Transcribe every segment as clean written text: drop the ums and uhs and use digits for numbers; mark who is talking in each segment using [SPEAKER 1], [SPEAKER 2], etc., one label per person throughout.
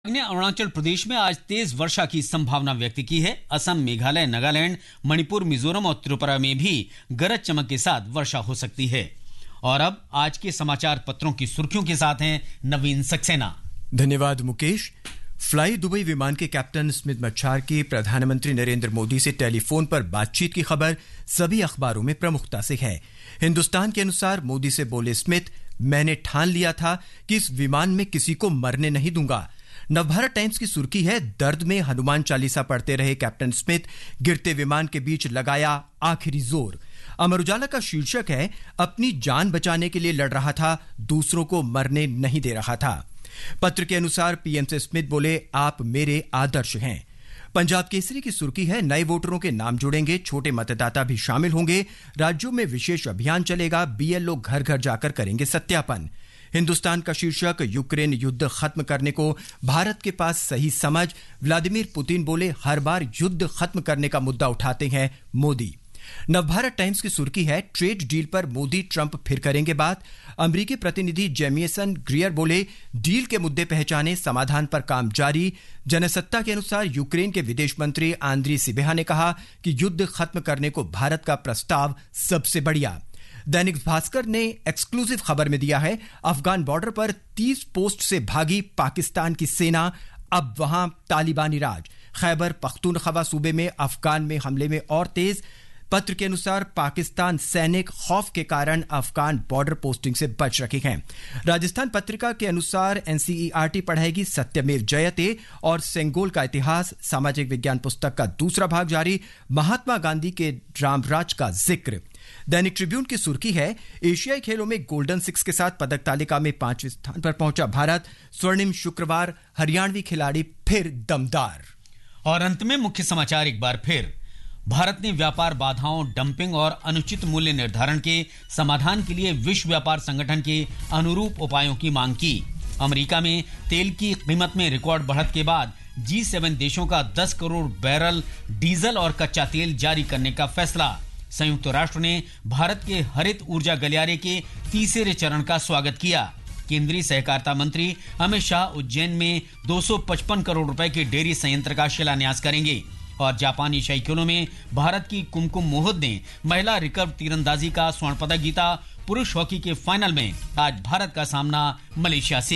[SPEAKER 1] ने अरुणाचल प्रदेश में आज तेज वर्षा की संभावना व्यक्त की है। असम, मेघालय, नागालैंड, मणिपुर, मिजोरम और त्रिपुरा में भी गरज चमक के साथ वर्षा हो सकती है। और अब आज के समाचार पत्रों की सुर्खियों के साथ हैं नवीन सक्सेना।
[SPEAKER 2] धन्यवाद मुकेश। फ्लाई दुबई विमान के कैप्टन स्मिथ मच्छार की प्रधानमंत्री नरेंद्र मोदी से टेलीफोन पर बातचीत की खबर सभी अखबारों में प्रमुखता से है। हिंदुस्तान के अनुसार मोदी से बोले स्मिथ, मैंने ठान लिया था कि इस विमान में किसी को मरने नहीं दूंगा। नवभारत टाइम्स की सुर्खी है, दर्द में हनुमान चालीसा पढ़ते रहे कैप्टन स्मिथ, गिरते विमान के बीच लगाया आखिरी जोर। अमर उजाला का शीर्षक है, अपनी जान बचाने के लिए लड़ रहा था, दूसरों को मरने नहीं दे रहा था। पत्र के अनुसार पीएम से स्मिथ बोले, आप मेरे आदर्श हैं। पंजाब केसरी की सुर्खी है, नए वोटरों के नाम जुड़ेंगे, छोटे मतदाता भी शामिल होंगे, राज्यों में विशेष अभियान चलेगा, बीएलओ घर घर जाकर करेंगे सत्यापन। हिंदुस्तान का शीर्षक, यूक्रेन युद्ध खत्म करने को भारत के पास सही समझ, व्लादिमीर पुतिन बोले, हर बार युद्ध खत्म करने का मुद्दा उठाते हैं मोदी। नवभारत टाइम्स की सुर्खी है, ट्रेड डील पर मोदी ट्रंप फिर करेंगे बात। अमेरिकी प्रतिनिधि जेमिसन ग्रियर बोले, डील के मुद्दे पहचाने, समाधान पर काम जारी। जनसत्ता के अनुसार यूक्रेन के विदेश मंत्री आंद्री सिबिहा ने कहा कि युद्ध खत्म करने को भारत का प्रस्ताव सबसे बढ़िया। दैनिक भास्कर ने एक्सक्लूसिव खबर में दिया है, अफगान बॉर्डर पर 30 पोस्ट से भागी पाकिस्तान की सेना, अब वहां तालिबानी राज। खैबर पख्तूनख्वा सूबे में अफगान में हमले में और तेज। पत्र के अनुसार पाकिस्तान सैनिक खौफ के कारण अफगान बॉर्डर पोस्टिंग से बच रखे हैं। राजस्थान पत्रिका के अनुसार एनसीईआरटी पढ़ाएगी सत्यमेव जयते और सेंगोल का इतिहास। सामाजिक विज्ञान पुस्तक का दूसरा भाग जारी, महात्मा गांधी के रामराज का जिक्र। दैनिक ट्रिब्यून की सुर्खी है, एशियाई खेलों में गोल्डन 6 के साथ पदक तालिका में 5वें स्थान पर पहुंचा भारत। स्वर्णिम शुक्रवार, हरियाणवी खिलाड़ी फिर दमदार।
[SPEAKER 1] और अंत में मुख्य समाचार एक बार फिर। भारत ने व्यापार बाधाओं, डंपिंग और अनुचित मूल्य निर्धारण के समाधान के लिए विश्व व्यापार संगठन के अनुरूप उपायों की मांग की। अमेरिका में तेल की कीमत में रिकॉर्ड बढ़त के बाद G7 देशों का 10 करोड़ बैरल डीजल और कच्चा तेल जारी करने का फैसला। संयुक्त राष्ट्र ने भारत के हरित ऊर्जा गलियारे के तीसरे चरण का स्वागत किया। केंद्रीय सहकारिता मंत्री अमित शाह उज्जैन में 255 करोड़ रुपए के डेयरी संयंत्र का शिलान्यास करेंगे। और जापानी एशियाई खेलों में भारत की कुमकुम मोहित ने महिला रिकर्व तीरंदाजी का स्वर्ण पदक जीता। पुरुष हॉकी के फाइनल में आज भारत का सामना मलेशिया से।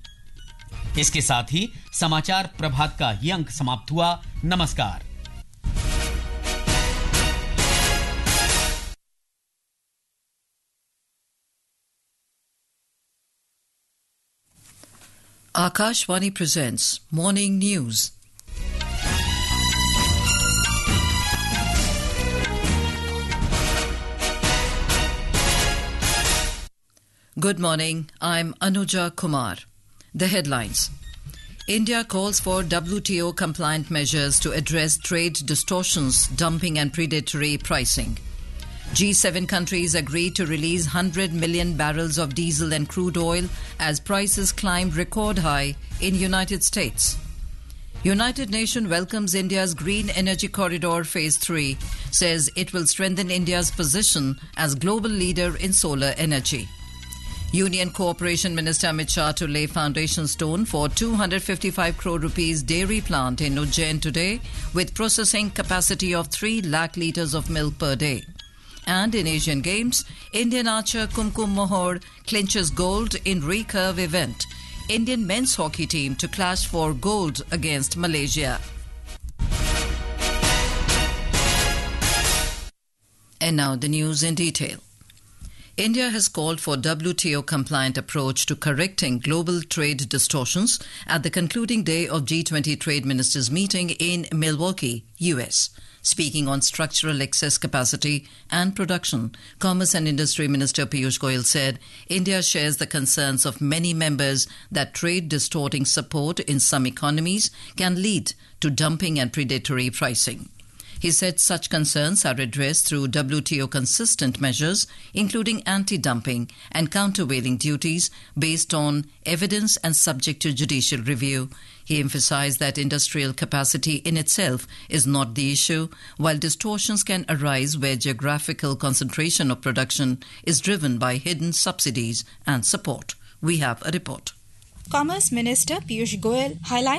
[SPEAKER 1] इसके साथ ही समाचार प्रभात का ये अंक समाप्त हुआ। नमस्कार।
[SPEAKER 3] Akashvani presents Morning News. Good morning, I'm Anuja Kumar. The headlines. India calls for WTO-compliant measures to address trade distortions, dumping and predatory pricing. G7 countries agreed to release 100 million barrels of diesel and crude oil as prices climbed record high in United States. United Nations welcomes India's Green Energy Corridor Phase 3, says it will strengthen India's position as global leader in solar energy. Union Cooperation Minister Amit Shah to lay foundation stone for 255 crore rupees dairy plant in Ujjain today with processing capacity of 3 lakh litres of milk per day. And in Asian Games, Indian archer Kumkum Mohor clinches gold in recurve event. Indian men's hockey team to clash for gold against Malaysia. And now the news in detail. India has called for WTO-compliant approach to correcting global trade distortions at the concluding day of G20 trade ministers meeting in Milwaukee, US. Speaking on structural excess capacity and production, Commerce and Industry Minister Piyush Goyal said India shares the concerns of many members that trade distorting support in some economies can lead to dumping and predatory pricing. He said such concerns are addressed through WTO consistent measures, including anti-dumping and countervailing duties based on evidence and subject to judicial review. He emphasized that industrial capacity in itself is not the issue, while distortions can arise where geographical concentration of production is driven by hidden subsidies and support. We have a report.
[SPEAKER 4] Commerce Minister Piyush Goyal highlighted